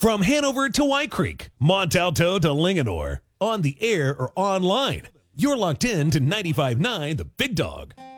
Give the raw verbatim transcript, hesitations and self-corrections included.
From Hanover to White Creek, Montalto to Linganore, on the air or online, you're locked in to ninety-five point nine The Big Dog.